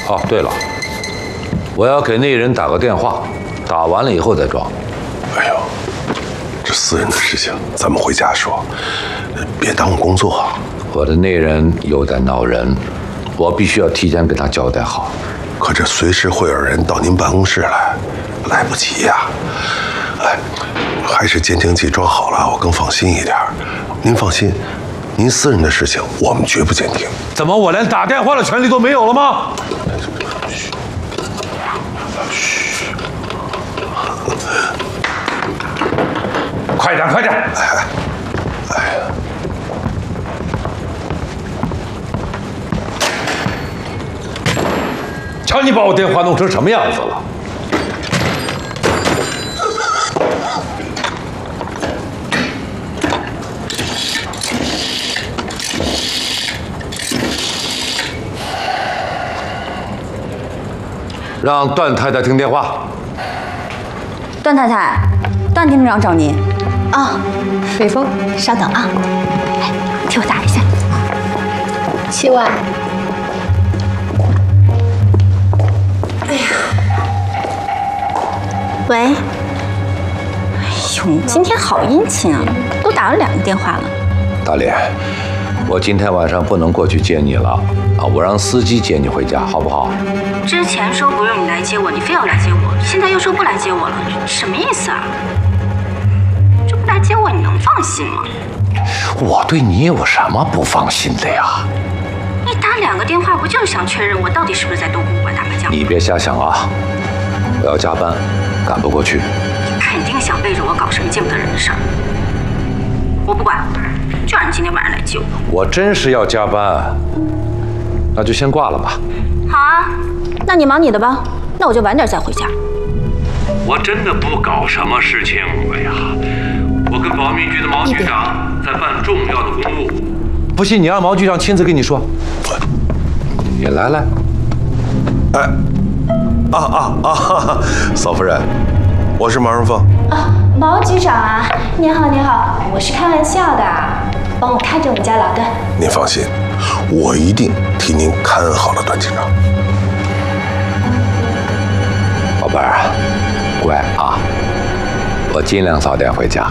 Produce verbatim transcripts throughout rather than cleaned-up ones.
哦，对了，我要给那人打个电话，打完了以后再装。 哎呦，这私人的事情咱们回家说，别耽误工作。 我的那人有点闹人，我必须要提前跟他交代好。 可这随时会有人到您办公室来，来不及呀。哎，还是监听器装好了，我更放心一点。您放心。 您私人的事情，我们绝不监听。 怎么，我连打电话的权利都没有了吗？ 嘘，嘘， 快点，快点！ 哎，哎呀， 瞧你把我电话弄成什么样子了！ 让段太太听电话。 段太太，段厅长找您。 啊，北风，稍等啊，来，替我打一下。七万。哎呀，喂。哎呦，你今天好殷勤啊，都打了两个电话了。 大脸，我今天晚上不能过去接你了啊，我让司机接你回家，好不好？ 之前说不用你来接我，你非要来接我，现在又说不来接我了，什么意思啊？这不来接我，你能放心吗？ 我对你有什么不放心的呀？ 你打两个电话，不就是想确认我到底是不是在东湖馆打麻将？ 你别瞎想啊！我要加班，赶不过去。 你肯定想背着我搞什么见不得人的事儿。我不管，就让你今天晚上来接我。 我真是要加班，那就先挂了吧。 好啊。 那你忙你的吧，那我就晚点再回家。 我真的不搞什么事情，哎呀，我跟保密局的毛局长在办重要的公务。不信你让毛局长亲自跟你说。你来来。 哎，啊啊啊！嫂夫人，我是毛荣凤。 啊，毛局长啊，您好您好，我是开玩笑的，帮我看着我们家老段。 您放心，我一定替您看好了段警长。 宝贝儿，乖啊，我尽量早点回家。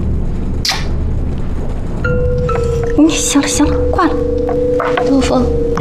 嗯，行了行了，挂了。东风，